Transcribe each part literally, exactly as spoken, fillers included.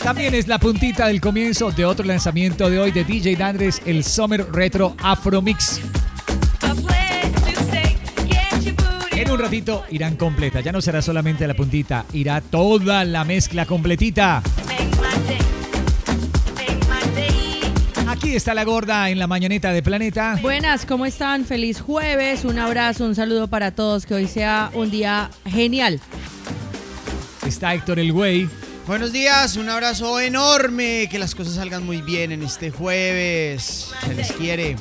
También es la puntita del comienzo de otro lanzamiento de hoy de D J Dandres, el Summer Retro Afro Mix. En un ratito irán completa, ya no será solamente la puntita, irá toda la mezcla completita. Aquí está la gorda en la mañaneta de Planeta. Buenas, ¿cómo están? Feliz jueves, un abrazo, un saludo para todos, que hoy sea un día genial. Está Héctor el Güey. Buenos días, un abrazo enorme, que las cosas salgan muy bien en este jueves, se les quiere.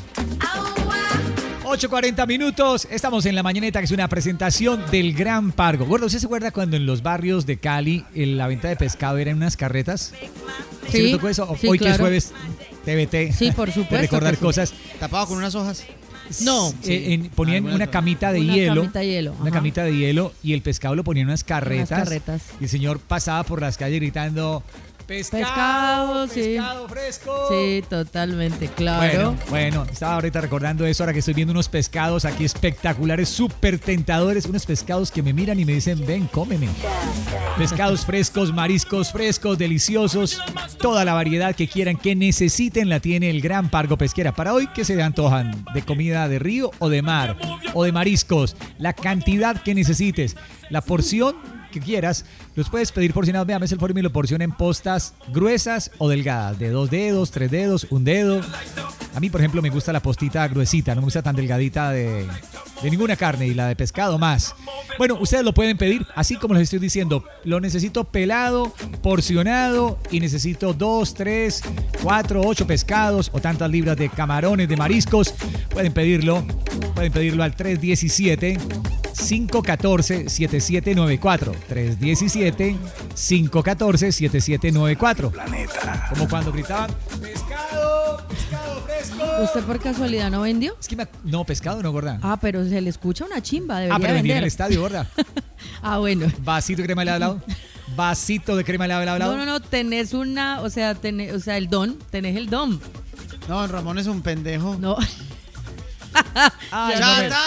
ocho cuarenta minutos, estamos en la mañaneta, que es una presentación del Gran Pargo. Gordo, ¿usted se acuerda cuando en los barrios de Cali en la venta de pescado eran unas carretas? Sí, ¿Sí tocó eso? sí, Hoy claro. que es jueves, T V T. Sí, por supuesto De recordar que sí. cosas. ¿Tapado con unas hojas? No. Eh, en- ponían Algunas una hojas. camita de Una hielo. camita de hielo, Una ajá. camita de hielo y el pescado lo ponían en unas carretas. Unas carretas. Y el señor pasaba por las calles gritando: ¡Pescado! Pescado, sí. ¡Pescado fresco! Sí, totalmente, claro. Bueno, bueno, estaba ahorita recordando eso, ahora que estoy viendo unos pescados aquí espectaculares, súper tentadores, unos pescados que me miran y me dicen: ven, cómeme. Pescados frescos, mariscos frescos, deliciosos, toda la variedad que quieran, que necesiten, la tiene el Gran Pargo Pesquera. Para hoy, ¿qué se antojan? ¿De comida de río o de mar? ¿O de mariscos? La cantidad que necesites, la porción que quieras, los puedes pedir porcionados. Véame el forma y lo porciona en postas gruesas o delgadas, de dos dedos, tres dedos, un dedo. A mí, por ejemplo, me gusta la postita gruesita, no me gusta tan delgadita de, de ninguna carne, y la de pescado más. Bueno, ustedes lo pueden pedir, así como les estoy diciendo, lo necesito pelado, porcionado, y necesito dos, tres, cuatro, ocho pescados o tantas libras de camarones, de mariscos. Pueden pedirlo, pueden pedirlo al tres diecisiete, cinco uno cuatro, siete siete nueve cuatro. tres diecisiete, cinco uno cuatro, siete siete nueve cuatro. Planeta. Como cuando gritaban: pescado, pescado fresco. ¿Usted por casualidad no vendió? Es que me- no, pescado no, gorda. Ah, pero se le escucha una chimba, debería Ah, pero vendí en vender. el estadio, gorda. Ah, bueno. Vasito de crema helada al lado. Vasito de crema helada al lado. No, no, no, tenés una, o sea, tenés, o sea, el don, tenés el don. No, don Ramón es un pendejo. No. Ay, Ya no, ¡Chata!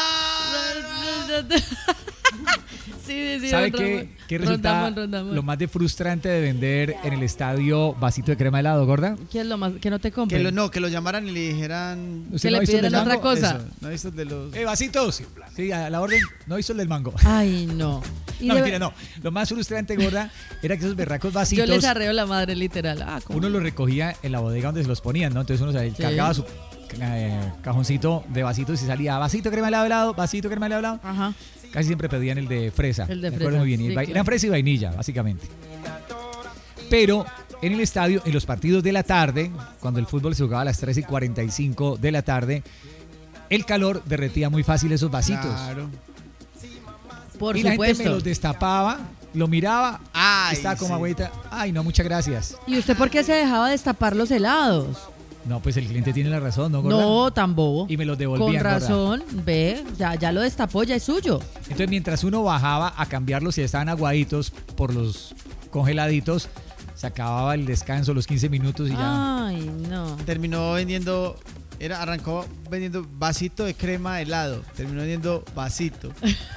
Sí, sí, sí. ¿Sabe don qué, Ramón. qué resulta Rondamón, Rondamón. lo más de frustrante de vender en el estadio vasito de crema helado, gorda? ¿Qué es lo más? Que no te Que compren. lo, no, que lo llamaran y le dijeran... ¿Usted Que no ha le visto el del pidieran otra mango? cosa. Eso, ¿no ha visto el de los...? ¡Eh, vasitos! Sí, a la orden. No hizo el del mango. Ay, no. Y No, de- mentira, no. Lo más frustrante, gorda, era que esos berracos Yo vasitos, les arreo la madre, literal. Ah, ¿cómo? uno los recogía en la bodega donde se los ponían, ¿no? Entonces uno se Sí. cargaba su eh, cajoncito de vasitos y salía vasito de crema helado, helado, vasito de crema helado, helado. Ajá. Casi siempre pedían el de fresa. El de me acuerdo fresa, muy bien. Y el sí, va- claro. Eran fresa y vainilla, básicamente. Pero en el estadio, en los partidos de la tarde, cuando el fútbol se jugaba a las tres y cuarenta y cinco de la tarde, el calor derretía muy fácil esos vasitos. Claro. Por y la gente me supuesto. los destapaba, lo miraba, Ay, estaba como sí. agüita. Ay, no, muchas gracias. ¿Y usted por qué se dejaba destapar los helados? No, pues el cliente tiene la razón, ¿no, gorda? No, tan bobo. Y me los Con devolvían, gorda. razón, ve, ya, ya lo destapó, ya es suyo. Entonces, mientras uno bajaba a cambiarlos, si estaban aguaditos por los congeladitos, se acababa el descanso, los quince minutos y ya. Ay, no. Terminó vendiendo... Era, arrancó vendiendo vasito de crema helado. Terminó vendiendo vasito.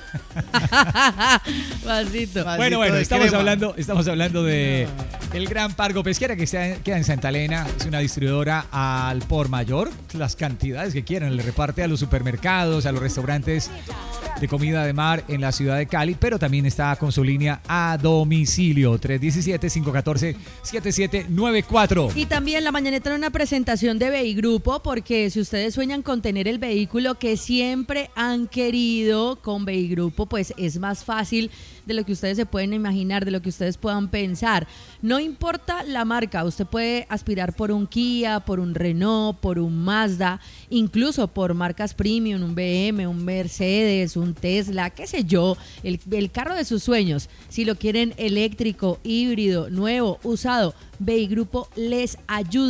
Vasito. Vasito Bueno, bueno, de estamos crema. hablando, estamos hablando de el Gran Pargo Pesquera, que está- queda en Santa Elena. Es una distribuidora al por mayor, las cantidades que quieran. Le reparte a los supermercados, a los restaurantes de comida de mar en la ciudad de Cali, pero también está con su línea a domicilio. tres diecisiete, cinco uno cuatro, siete siete nueve cuatro. Y también la mañaneta era una presentación de Veigrupo, porque si ustedes sueñan con tener el vehículo que siempre han querido, con Veigrupo pues es más fácil de lo que ustedes se pueden imaginar, de lo que ustedes puedan pensar. No importa la marca, usted puede aspirar por un Kia, por un Renault, por un Mazda, incluso por marcas premium, un B M, un Mercedes, un Tesla, qué sé yo, el, el carro de sus sueños. Si lo quieren eléctrico, híbrido, nuevo, usado, Veigrupo les ayuda.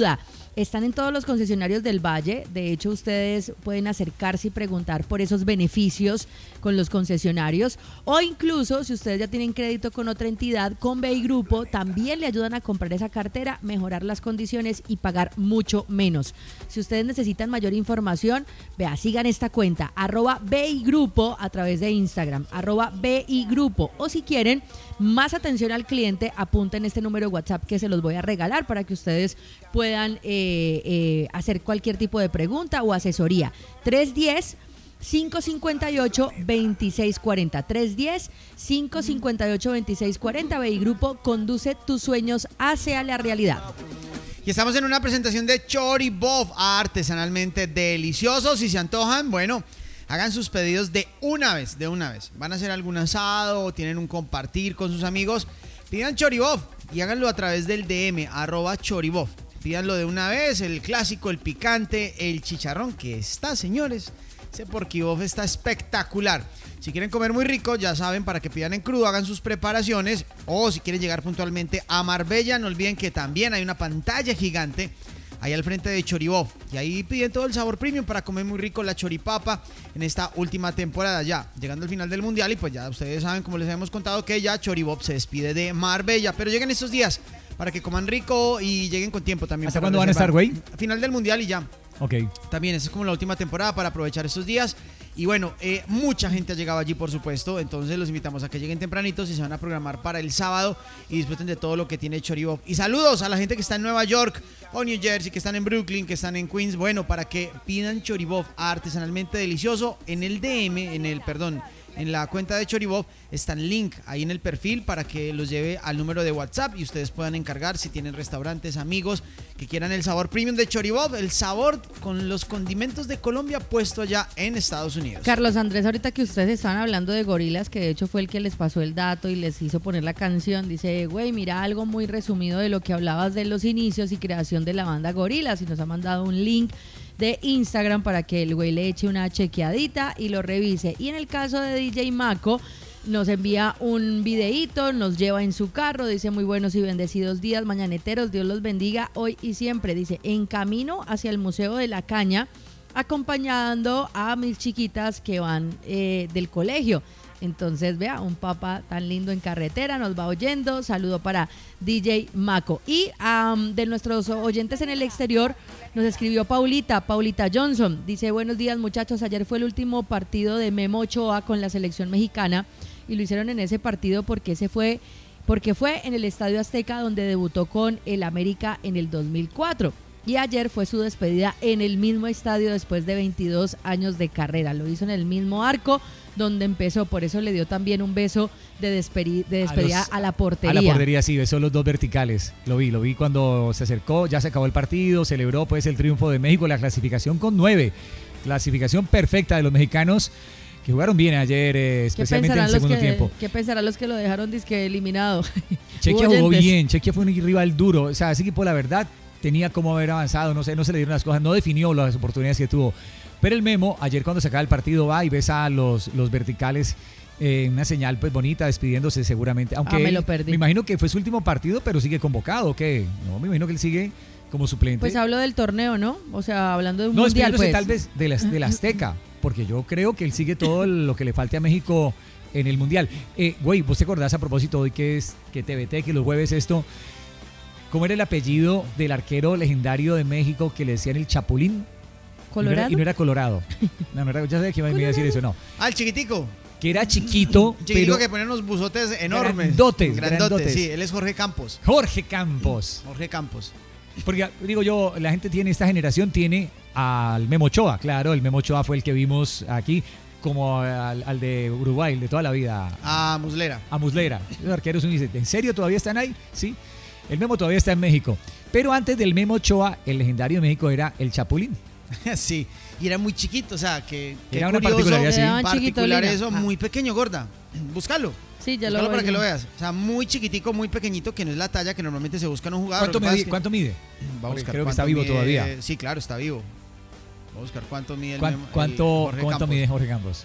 Están en todos los concesionarios del Valle. De hecho, ustedes pueden acercarse y preguntar por esos beneficios con los concesionarios. O incluso, si ustedes ya tienen crédito con otra entidad, con BEI Grupo, también le ayudan a comprar esa cartera, mejorar las condiciones y pagar mucho menos. Si ustedes necesitan mayor información, vea, sigan esta cuenta, arroba BEI Grupo a través de Instagram, arroba BEI Grupo. O si quieren más atención al cliente, apunten este número de WhatsApp que se los voy a regalar para que ustedes puedan eh, eh, hacer cualquier tipo de pregunta o asesoría. tres uno cero, cinco cinco ocho, dos seis cuatro cero. tres uno cero, cinco cinco ocho, dos seis cuatro cero. BEI Grupo, conduce tus sueños hacia la realidad. Y estamos en una presentación de Choribov, artesanalmente delicioso. Si se antojan, bueno, hagan sus pedidos de una vez, de una vez. Van a hacer algún asado o tienen un compartir con sus amigos. Pidan Choribov y háganlo a través del D M, arroba Choribov. Pídanlo de una vez, el clásico, el picante, el chicharrón, que está, señores. Ese porquibov está espectacular. Si quieren comer muy rico, ya saben, para que pidan en crudo, hagan sus preparaciones. O si quieren llegar puntualmente a Marbella, no olviden que también hay una pantalla gigante ahí al frente de Choribov. Y ahí piden todo el sabor premium para comer muy rico la choripapa en esta última temporada, ya llegando al final del mundial. Y pues ya ustedes saben, como les habíamos contado, que ya Choribov se despide de Marbella. Pero lleguen estos días para que coman rico y lleguen con tiempo también. ¿Hasta cuándo van a estar, güey? Final del mundial y ya. Ok. También, esa es como la última temporada para aprovechar estos días. Y bueno, eh, mucha gente ha llegado allí, por supuesto. Entonces los invitamos a que lleguen tempranitos y se van a programar para el sábado y disfruten de todo lo que tiene Choribov. Y saludos a la gente que está en Nueva York o New Jersey, que están en Brooklyn, que están en Queens. Bueno, para que pidan Choribov artesanalmente delicioso en el D M, en el, perdón, en la cuenta de Choribov está el link ahí en el perfil para que los lleve al número de WhatsApp y ustedes puedan encargar si tienen restaurantes, amigos que quieran el sabor premium de Choribov, el sabor con los condimentos de Colombia puesto allá en Estados Unidos. Carlos Andrés, ahorita que ustedes estaban hablando de Gorilas, que de hecho fue el que les pasó el dato y les hizo poner la canción, dice, güey, mira algo muy resumido de lo que hablabas de los inicios y creación de la banda Gorilas, y nos ha mandado un link de Instagram para que el güey le eche una chequeadita y lo revise. Y en el caso de D J Maco, nos envía un videíto, nos lleva en su carro, dice muy buenos y bendecidos días mañaneteros, Dios los bendiga hoy y siempre, dice, en camino hacia el Museo de la Caña, acompañando a mis chiquitas que van eh, del colegio. Entonces, vea, un papá tan lindo en carretera, nos va oyendo. Saludo para D J Maco. Y um, de nuestros oyentes en el exterior, nos escribió Paulita, Paulita Johnson. Dice, buenos días muchachos, ayer fue el último partido de Memo Ochoa con la selección mexicana y lo hicieron en ese partido porque ese fue, porque fue en el Estadio Azteca donde debutó con el América en el dos mil cuatro. Y ayer fue su despedida en el mismo estadio después de veintidós años de carrera. Lo hizo en el mismo arco donde empezó, por eso le dio también un beso de, despedi- de despedida a, los, a la portería. A la portería, sí, besó los dos verticales. Lo vi, lo vi cuando se acercó, ya se acabó el partido, celebró pues el triunfo de México, la clasificación con nueve. Clasificación perfecta de los mexicanos que jugaron bien ayer, eh, especialmente en el segundo que, tiempo. ¿Qué pensarán los que lo dejaron disque eliminado? Chequia jugó bien, Chequia fue un rival duro. O sea, ese equipo, la verdad, tenía como haber avanzado, no sé, no se le dieron las cosas, no definió las oportunidades que tuvo. Pero el Memo, ayer cuando se acaba el partido, va y besa a los, los verticales, eh, una señal pues bonita, despidiéndose seguramente. Aunque ah, me, lo él, perdí. me imagino que fue su último partido, pero sigue convocado, ¿qué? No, me imagino que él sigue como suplente. Pues hablo del torneo, ¿no? O sea, hablando de un no, mundial, pues. tal vez de la, de la Azteca, porque yo creo que él sigue todo lo que le falte a México en el mundial. Eh, güey, ¿vos te acordás a propósito hoy que es que T V T, que los jueves esto... ¿Cómo era el apellido del arquero legendario de México que le decían el Chapulín? ¿Colorado? Y no era, y no era Colorado. No, no era, ya sabía que iba a decir eso, no. Ah, el chiquitico. Que era chiquito, chiquitico pero... que ponían unos buzotes enormes. Grandotes, grandotes. grandotes. Sí, él es Jorge Campos. Jorge Campos. Jorge Campos. Porque, digo yo, la gente tiene, esta generación tiene al Memo Ochoa, claro, el Memo Ochoa fue el que vimos aquí, como al, al de Uruguay, el de toda la vida. A Muslera. A Muslera. Los arqueros uno dice, ¿en serio todavía están ahí? Sí. El Memo todavía está en México. Pero antes del Memo Ochoa, el legendario de México era el Chapulín. Sí, y era muy chiquito, o sea, que, que era una curioso, particularidad, sí. particular eso, ah. muy pequeño, gorda. Búscalo. Sí, ya Búscalo lo para veo. que lo veas. O sea, muy chiquitico, muy pequeñito, que no es la talla que normalmente se busca en un jugador. ¿Cuánto, mide, ¿cuánto mide? Va a buscar creo que está vivo mide, todavía. Sí, claro, está vivo. Va a buscar cuánto mide el, ¿Cuánto, el cuánto, Jorge ¿cuánto Campos. mide Jorge Campos?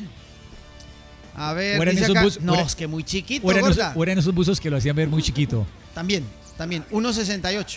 A ver, eran dice esos acá, bus, no, eran, es que muy chiquito, o eran, gorda. esos, o eran esos buzos que lo hacían ver muy chiquito. También, también, uno sesenta y ocho.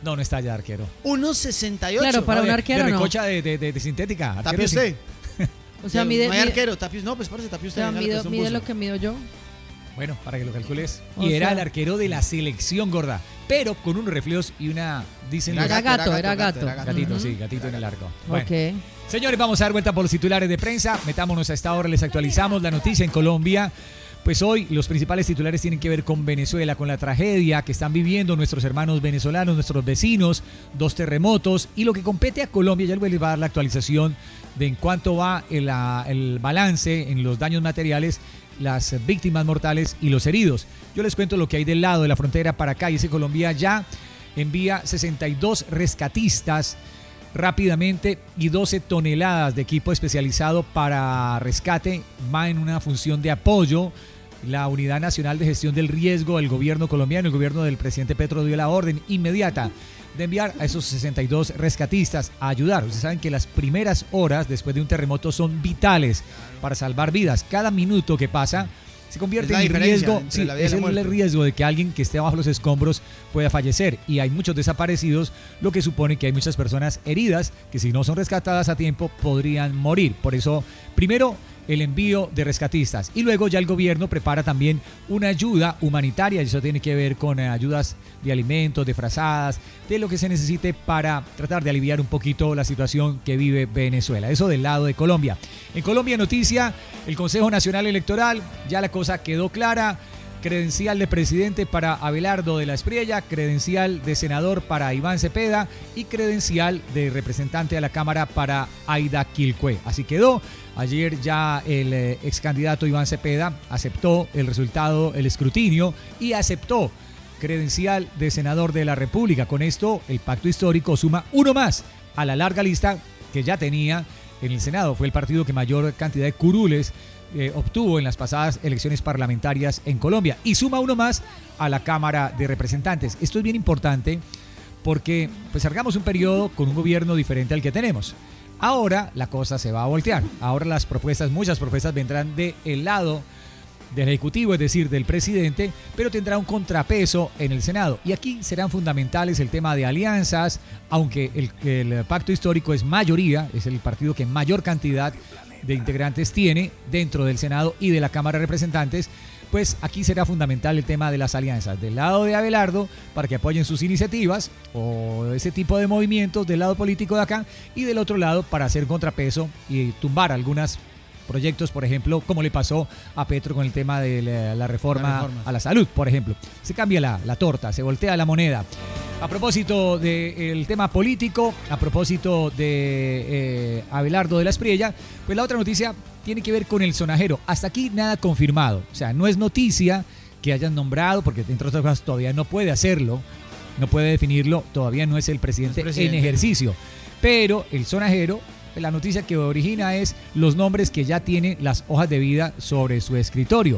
No, no está ya arquero. uno sesenta y ocho. Claro, para No, un de- arquero de no. recocha de, de, de- de sintética. arquero ¿Tapia sí. usted? O sea, No mide, hay mide- arquero, Tapia. No, pues parece Tapia o usted. sea, venga, le mide, presto un mide buzo. lo que mido yo. Bueno, para que lo calcules. O Y era sea- el arquero de la selección gorda, pero con unos reflejos y una... Dicen Era los- gato, era gato. Gatito, Ujú. sí, gatito en el arco. Bueno, Ok. señores, vamos a dar vuelta por los titulares de prensa. Metámonos a esta hora, les actualizamos la noticia en Colombia. Pues hoy los principales titulares tienen que ver con Venezuela, con la tragedia que están viviendo nuestros hermanos venezolanos, nuestros vecinos, dos terremotos. Y lo que compete a Colombia, ya les va a dar la actualización de en cuánto va el, ah, el balance en los daños materiales, las víctimas mortales y los heridos. Yo les cuento lo que hay del lado de la frontera para acá, y ese Colombia ya envía sesenta y dos rescatistas rápidamente y doce toneladas de equipo especializado para rescate, va en una función de apoyo. La Unidad Nacional de Gestión del Riesgo, el gobierno colombiano, el gobierno del presidente Petro dio la orden inmediata de enviar a esos sesenta y dos rescatistas a ayudar. Ustedes saben que las primeras horas después de un terremoto son vitales para salvar vidas. Cada minuto que pasa se convierte Es la en diferencia riesgo, entre sí, la vida y es la el muerte. riesgo de que alguien que esté bajo los escombros pueda fallecer, y hay muchos desaparecidos, lo que supone que hay muchas personas heridas que, si no son rescatadas a tiempo, podrían morir. Por eso, primero, el envío de rescatistas, y luego ya el gobierno prepara también una ayuda humanitaria, y eso tiene que ver con eh, ayudas de alimentos, de frazadas, de lo que se necesite para tratar de aliviar un poquito la situación que vive Venezuela. Eso del lado de Colombia. En Colombia, noticia, el Consejo Nacional Electoral, ya la cosa quedó clara. Credencial de presidente para Abelardo de la Espriella, credencial de senador para Iván Cepeda y credencial de representante a la Cámara para Aida Quilcue. Así quedó. Ayer ya el eh, ex candidato Iván Cepeda aceptó el resultado, el escrutinio, y aceptó credencial de senador de la República. Con esto, el pacto histórico suma uno más a la larga lista que ya tenía en el Senado. Fue el partido que mayor cantidad de curules Eh, obtuvo en las pasadas elecciones parlamentarias en Colombia, y suma uno más a la Cámara de Representantes. Esto es bien importante porque pues salgamos un periodo con un gobierno diferente al que tenemos. Ahora la cosa se va a voltear. Ahora las propuestas, muchas propuestas vendrán del lado del Ejecutivo, es decir, del presidente, pero tendrá un contrapeso en el Senado. Y aquí serán fundamentales el tema de alianzas, aunque el, el pacto histórico es mayoría, es el partido que mayor cantidad de integrantes tiene dentro del Senado y de la Cámara de Representantes. Pues aquí será fundamental el tema de las alianzas del lado de Abelardo para que apoyen sus iniciativas o ese tipo de movimientos del lado político de acá, y del otro lado para hacer contrapeso y tumbar algunos proyectos, por ejemplo, como le pasó a Petro con el tema de la, la, reforma, la reforma a la salud, por ejemplo. Se cambia la, la torta, se voltea la moneda. A propósito del tema político, a propósito de eh, Abelardo de la Espriella, pues la otra noticia tiene que ver con el sonajero. Hasta aquí nada confirmado. O sea, no es noticia que hayan nombrado, porque entre otras cosas todavía no puede hacerlo, no puede definirlo, todavía no es el presidente, Es presidente. en ejercicio. Pero el sonajero, la noticia que origina es los nombres que ya tiene las hojas de vida sobre su escritorio.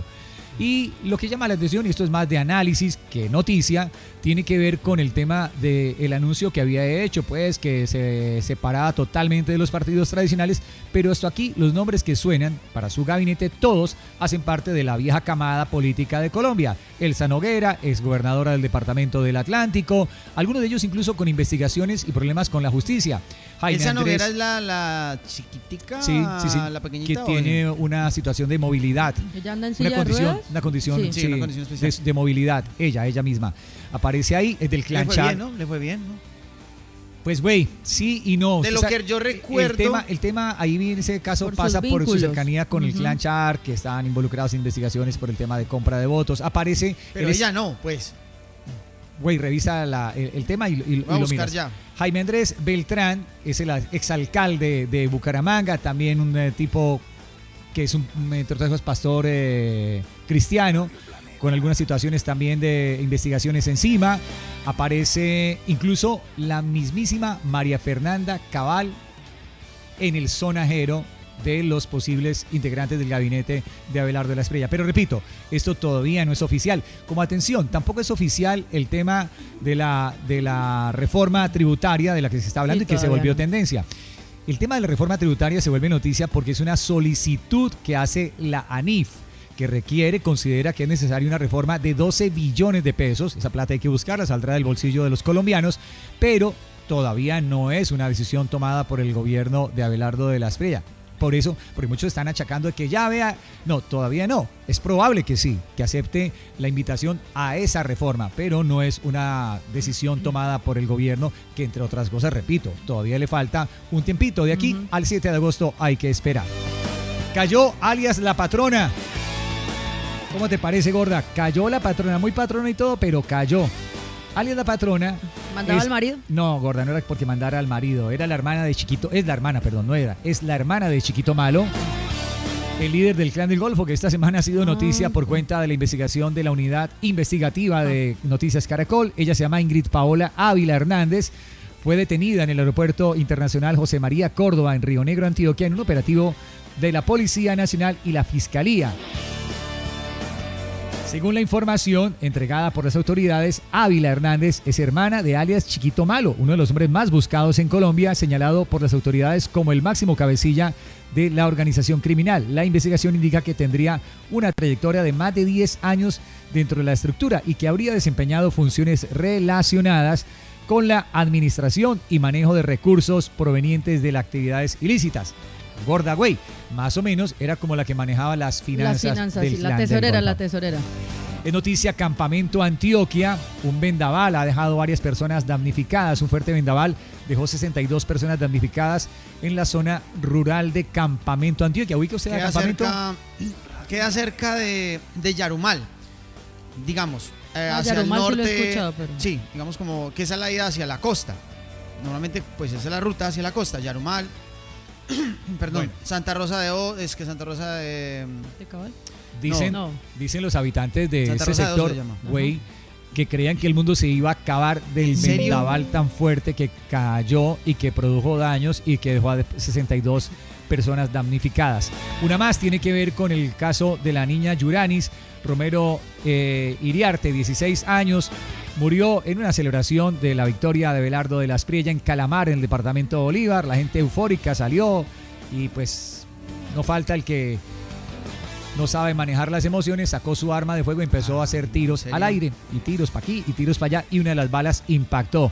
Y lo que llama la atención, y esto es más de análisis que noticia, tiene que ver con el tema del anuncio que había hecho, pues que se separaba totalmente de los partidos tradicionales, pero esto aquí, los nombres que suenan para su gabinete, todos hacen parte de la vieja camada política de Colombia. Elsa Noguera, exgobernadora del departamento del Atlántico, algunos de ellos incluso con investigaciones y problemas con la justicia. Jaime ¿Esa Andrés, Noguera es la, la chiquitica? sí, sí, sí, La que pequeñita. o tiene una situación de movilidad. ¿Ella anda en Una silla de condición, ruedas? una condición, Sí. Sí, sí, una condición especial. de, de movilidad, ella, ella misma. Aparece ahí, es del Le clan fue Char. bien, ¿no? Le fue bien, ¿no? Pues güey, sí y no. De Usted lo sabe, que yo recuerdo- El tema, el tema ahí en ese caso Por pasa sus por su vínculos. cercanía con el Ujú. clan Char, que están involucrados en investigaciones por el tema de compra de votos. Aparece, Pero él es- ella no, pues. güey, revisa la- el, el tema y, y- y Voy a lo buscar miras. ya. Jaime Andrés Beltrán es el exalcalde de Bucaramanga, también un eh, tipo que es un, entre otras cosas, pastor eh, cristiano, con algunas situaciones también de investigaciones encima. Aparece incluso la mismísima María Fernanda Cabal en el sonajero de los posibles integrantes del gabinete de Abelardo de la Espriella. Pero repito, esto todavía no es oficial. Como atención, tampoco es oficial el tema de la, de la reforma tributaria de la que se está hablando Sí, y que se todavía volvió no. tendencia. El tema de la reforma tributaria se vuelve noticia porque es una solicitud que hace la ANIF, que requiere, considera que es necesaria una reforma de doce billones de pesos. Esa plata hay que buscarla, saldrá del bolsillo de los colombianos, pero todavía no es una decisión tomada por el gobierno de Abelardo de la Espriella. Por eso, porque muchos están achacando de que ya vea, no, todavía no. Es probable que sí, que acepte la invitación a esa reforma, pero no es una decisión tomada por el gobierno, que entre otras cosas, repito, todavía le falta un tiempito. De aquí uh-huh. al siete de agosto hay que esperar. Cayó alias La Patrona. ¿Cómo te parece, gorda? Cayó La Patrona, muy patrona y todo, pero cayó. Alias La Patrona. ¿Mandaba es, al marido? No, gorda, no era porque mandara al marido. Era la hermana de Chiquito. Es la hermana, perdón, no era. Es la hermana de Chiquito Malo, el líder del Clan del Golfo, que esta semana ha sido noticia por cuenta de la investigación de la unidad investigativa de Noticias Caracol. Ella se llama Ingrid Paola Ávila Hernández. Fue detenida en el Aeropuerto Internacional José María Córdoba, en Río Negro, Antioquia, en un operativo de la Policía Nacional y la Fiscalía. Según la información entregada por las autoridades, Ávila Hernández es hermana de alias Chiquito Malo, uno de los hombres más buscados en Colombia, señalado por las autoridades como el máximo cabecilla de la organización criminal. La investigación indica que tendría una trayectoria de más de diez años dentro de la estructura y que habría desempeñado funciones relacionadas con la administración y manejo de recursos provenientes de las actividades ilícitas. Gorda, güey, más o menos era como la que manejaba las finanzas, las finanzas del sí, la clan tesorera, del la tesorera. Es noticia, Campamento Antioquia, un vendaval ha dejado varias personas damnificadas. Un fuerte vendaval dejó sesenta y dos personas damnificadas en la zona rural de Campamento Antioquia. ¿Ubica usted a Campamento? Cerca, queda cerca de, de Yarumal, digamos, eh, ah, hacia Yarumal el norte. Sí, lo he escuchado, pero... sí, digamos como que esa es la ida hacia la costa. Normalmente, pues esa es la ruta hacia la costa, Yarumal. Perdón, bueno. Santa Rosa de O, es que Santa Rosa de... ¿De Cabal? Dicen, no. dicen los habitantes de Santa ese Rosa sector, güey, que creían que el mundo se iba a acabar del vendaval tan fuerte que cayó y que produjo daños y que dejó a sesenta y dos personas damnificadas. Una más tiene que ver con el caso de la niña Yuranis Romero eh, Iriarte, dieciséis años, murió en una celebración de la victoria de Abelardo de la Espriella en Calamar, en el departamento de Bolívar. La gente eufórica salió y pues no falta el que no sabe manejar las emociones, sacó su arma de fuego y empezó a hacer tiros al aire, y tiros para aquí y tiros para allá, y una de las balas impactó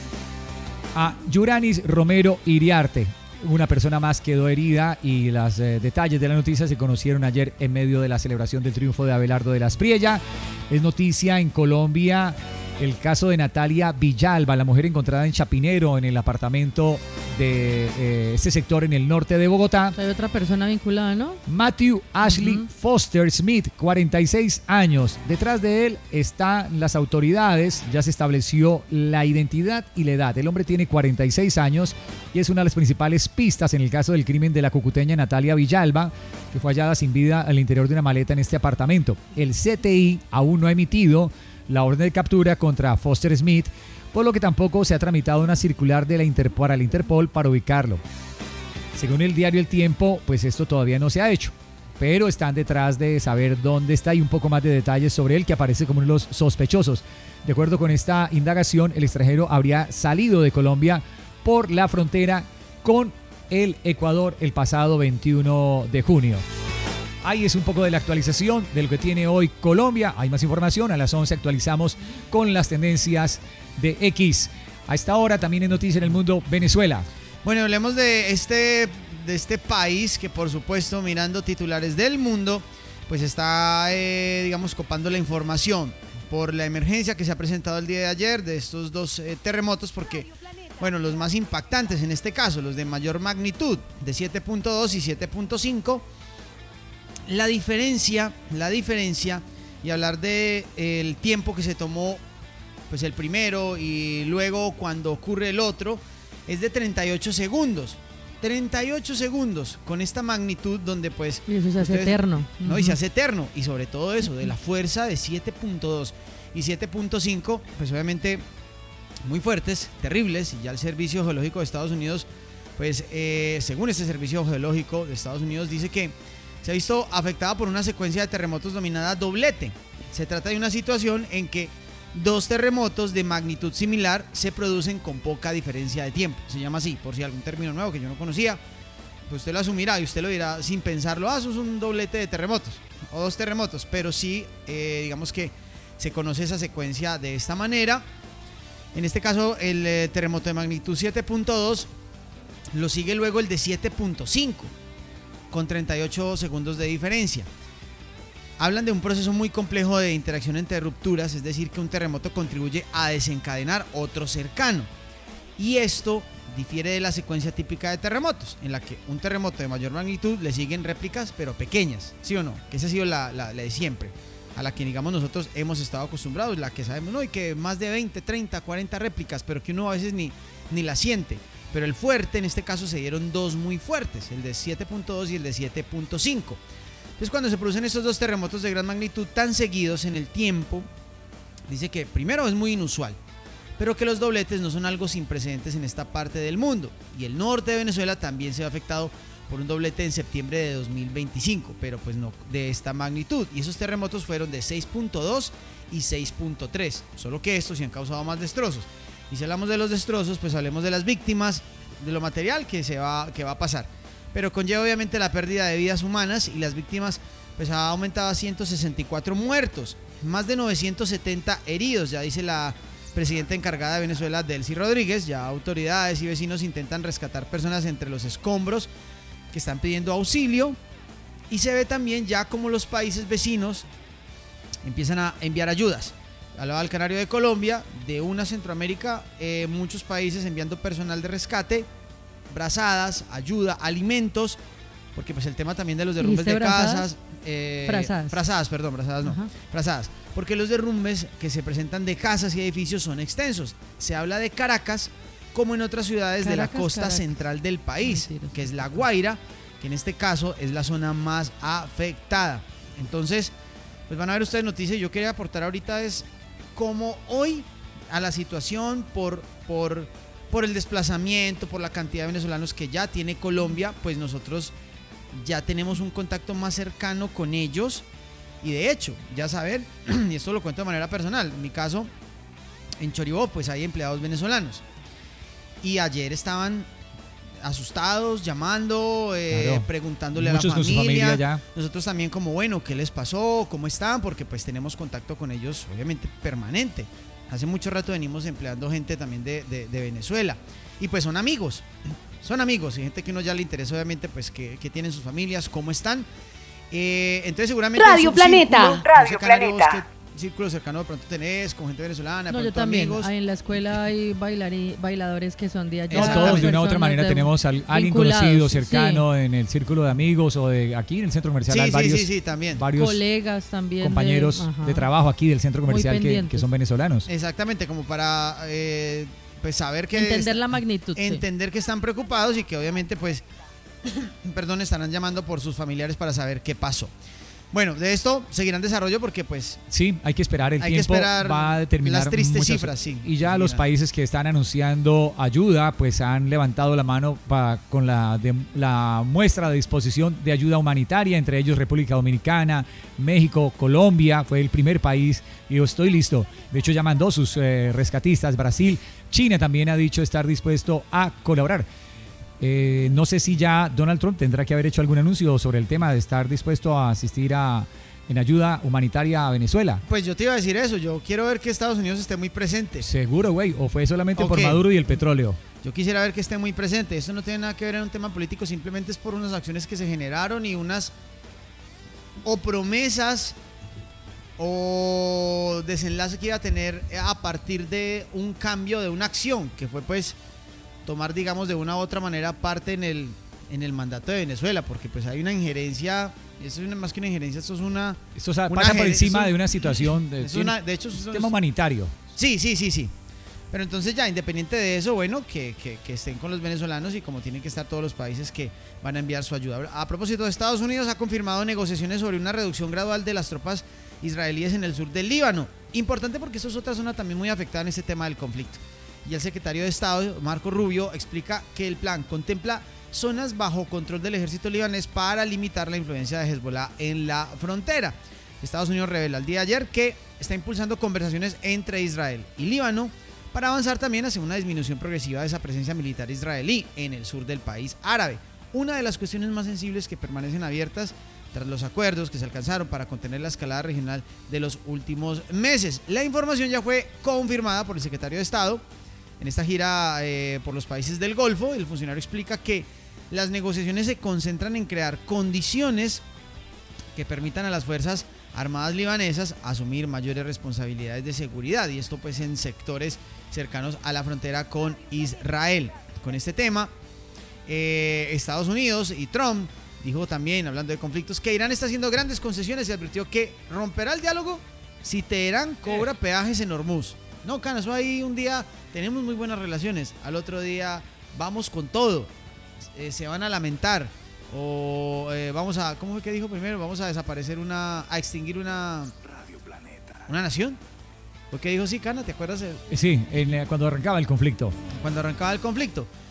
a Yuranis Romero Iriarte. Una persona más quedó herida y los eh, detalles de la noticia se conocieron ayer en medio de la celebración del triunfo de Abelardo de la Espriella. Es noticia en Colombia el caso de Natalia Villalba, la mujer encontrada en Chapinero, en el apartamento de eh, este sector en el norte de Bogotá. Hay otra persona vinculada, ¿no? Matthew Ashley uh-huh. Foster Smith, cuarenta y seis años. Detrás de él están las autoridades. Ya se estableció la identidad y la edad. El hombre tiene cuarenta y seis años y es una de las principales pistas en el caso del crimen de la cucuteña Natalia Villalba, que fue hallada sin vida al interior de una maleta en este apartamento. El C T I aún no ha emitido la orden de captura contra Foster Smith, por lo que tampoco se ha tramitado una circular de la Interpol, para el Interpol para ubicarlo. Según el diario El Tiempo, pues esto todavía no se ha hecho, pero están detrás de saber dónde está y un poco más de detalles sobre él, que aparece como uno de los sospechosos. De acuerdo con esta indagación, el extranjero habría salido de Colombia por la frontera con el Ecuador el pasado veintiuno de junio. Ahí es un poco de la actualización de lo que tiene hoy Colombia. Hay más información. A las once actualizamos con las tendencias de X. A esta hora también en Noticia en el Mundo, Venezuela. Bueno, hablemos de este, de este país que, por supuesto, mirando titulares del mundo, pues está, eh, digamos, copando la información por la emergencia que se ha presentado el día de ayer de estos dos eh, terremotos, porque, bueno, los más impactantes en este caso, los de mayor magnitud, de siete punto dos y siete punto cinco. La diferencia, la diferencia, y hablar de eh, el tiempo que se tomó, pues el primero y luego cuando ocurre el otro, es de treinta y ocho segundos. treinta y ocho segundos con esta magnitud donde pues... Y eso se hace eterno. No, y se hace eterno. Y sobre todo eso, de la fuerza de siete punto dos y siete punto cinco, pues obviamente muy fuertes, terribles. Y ya el Servicio Geológico de Estados Unidos, pues eh, según este Servicio Geológico de Estados Unidos, dice que se ha visto afectada por una secuencia de terremotos dominada doblete. Se trata de una situación en que dos terremotos de magnitud similar se producen con poca diferencia de tiempo. Se llama así, por si algún término nuevo que yo no conocía. pues usted lo asumirá y usted lo dirá sin pensarlo, ah, eso es un doblete de terremotos o dos terremotos, pero sí, eh, digamos que se conoce esa secuencia de esta manera. En este caso, el eh, terremoto de magnitud siete punto dos lo sigue luego el de siete punto cinco, con treinta y ocho segundos de diferencia. Hablan de un proceso muy complejo de interacción entre rupturas, es decir, que un terremoto contribuye a desencadenar otro cercano. Y esto difiere de la secuencia típica de terremotos, en la que un terremoto de mayor magnitud le siguen réplicas, pero pequeñas, ¿sí o no? Que esa ha sido la, la, la de siempre, a la que digamos nosotros hemos estado acostumbrados, la que sabemos, ¿no? Y que más de veinte, treinta, cuarenta réplicas, pero que uno a veces ni, ni la siente. Pero el fuerte, en este caso se dieron dos muy fuertes, el de siete punto dos y el de siete punto cinco. Entonces, cuando se producen estos dos terremotos de gran magnitud tan seguidos en el tiempo, dice que primero es muy inusual, pero que los dobletes no son algo sin precedentes en esta parte del mundo. Y el norte de Venezuela también se ve afectado por un doblete en septiembre de dos mil veinticinco, pero pues no de esta magnitud. Y esos terremotos fueron de seis punto dos y seis punto tres, solo que estos sí han causado más destrozos. Y si hablamos de los destrozos, pues hablemos de las víctimas, de lo material que, se va, que va a pasar. Pero conlleva obviamente la pérdida de vidas humanas y las víctimas pues ha aumentado a ciento sesenta y cuatro muertos, más de novecientos setenta heridos, ya dice la presidenta encargada de Venezuela, Delcy Rodríguez. Ya autoridades y vecinos intentan rescatar personas entre los escombros que están pidiendo auxilio, y se ve también ya como los países vecinos empiezan a enviar ayudas. Hablaba del Canario de Colombia, de una Centroamérica, eh, muchos países enviando personal de rescate, brazadas, ayuda, alimentos, porque pues el tema también de los derrumbes de brazadas? casas, eh, frazadas. frazadas, perdón, brazadas no, Ajá. frazadas, porque los derrumbes que se presentan de casas y edificios son extensos. Se habla de Caracas, como en otras ciudades Caracas, de la costa Caracas. central del país, Mentiras. que es La Guaira, que en este caso es la zona más afectada. Entonces, pues van a ver ustedes noticias. Yo quería aportar ahorita es cómo hoy a la situación por, por, por el desplazamiento, por la cantidad de venezolanos que ya tiene Colombia, pues nosotros ya tenemos un contacto más cercano con ellos. Y de hecho, ya saber, y esto lo cuento de manera personal, en mi caso, en Choribó, pues hay empleados venezolanos. Y ayer estaban asustados, llamando, eh, Claro. preguntándole Muchos a la con su familia. familia ya. Nosotros también como, bueno, ¿qué les pasó? ¿Cómo están? Porque pues tenemos contacto con ellos, obviamente, permanente. Hace mucho rato venimos empleando gente también de, de, de Venezuela. Y pues son amigos, son amigos. Y gente que uno ya le interesa, obviamente, pues que, que tienen sus familias, cómo están. Eh, entonces seguramente Radio Planeta, Radio Planeta. Círculo cercano de pronto tenés con gente venezolana, No, de yo pronto también. amigos. Ahí en la escuela hay bailari- bailadores que son de allá. No, Exactamente. todos de una u otra personas manera de- tenemos a alguien vinculados, conocido, sí. cercano, en el círculo de amigos o de aquí en el centro comercial. Sí, hay sí, varios, sí, sí, también. varios Colegas también. de- compañeros ajá. de trabajo aquí del centro Muy comercial que, pendientes. que son venezolanos. Exactamente, como para eh, pues saber que Entender est- la magnitud. sí. entender que están preocupados y que obviamente pues perdón, estarán llamando por sus familiares para saber qué pasó. Bueno, de esto seguirán desarrollo porque pues Sí, hay que esperar el Hay que tiempo, esperar va a determinar las tristes muchas- cifras, sí. Y ya Sí, los mira. países que están anunciando ayuda, pues han levantado la mano pa- con la, de- la muestra de disposición de ayuda humanitaria, entre ellos República Dominicana, México, Colombia, fue el primer país, y yo estoy listo. De hecho ya mandó sus eh, rescatistas, Brasil, China también ha dicho estar dispuesto a colaborar. Eh, no sé si ya Donald Trump tendrá que haber hecho algún anuncio sobre el tema de estar dispuesto a asistir a, en ayuda humanitaria a Venezuela. pues yo te iba a decir eso, yo quiero ver que Estados Unidos esté muy presente. Seguro, güey, o fue solamente por Ok. Maduro y el petróleo. Yo quisiera ver que esté muy presente. Esto no tiene nada que ver en un tema político, simplemente es por unas acciones que se generaron y unas o promesas o desenlace que iba a tener a partir de un cambio de una acción, que fue pues tomar, digamos, de una u otra manera parte en el, en el mandato de Venezuela, porque pues hay una injerencia, eso es una, más que una injerencia, esto es una... Esto o sea, Una pasa por gener- encima es un- de una situación de, es una de hecho, es un tema humanitario. Sí, sí, sí, sí. Pero entonces ya, independiente de eso, bueno, que, que, que estén con los venezolanos y como tienen que estar todos los países que van a enviar su ayuda. A propósito, Estados Unidos ha confirmado negociaciones sobre una reducción gradual de las tropas israelíes en el sur del Líbano. Importante porque eso es otra zona también muy afectada en este tema del conflicto. Y el secretario de Estado, Marco Rubio, explica que el plan contempla zonas bajo control del ejército libanés para limitar la influencia de Hezbollah en la frontera. Estados Unidos revela el día de ayer que está impulsando conversaciones entre Israel y Líbano para avanzar también hacia una disminución progresiva de esa presencia militar israelí en el sur del país árabe. una de las cuestiones más sensibles que permanecen abiertas tras los acuerdos que se alcanzaron para contener la escalada regional de los últimos meses. La información ya fue confirmada por el secretario de Estado en esta gira eh, por los países del Golfo. El funcionario explica que las negociaciones se concentran en crear condiciones que permitan a las Fuerzas Armadas libanesas asumir mayores responsabilidades de seguridad, y esto pues en sectores cercanos a la frontera con Israel. Con este tema, eh, Estados Unidos y Trump dijo también, hablando de conflictos, que Irán está haciendo grandes concesiones y advirtió que romperá el diálogo si Teherán cobra peajes en Hormuz. No, Cana, eso ahí un día tenemos muy buenas relaciones, al otro día vamos con todo, eh, se van a lamentar, o eh, vamos a, ¿cómo fue que dijo primero? Vamos a desaparecer una, a extinguir una, una nación. ¿Por qué dijo sí, Cana? ¿Te acuerdas? Sí, en, cuando arrancaba el conflicto. Cuando arrancaba el conflicto.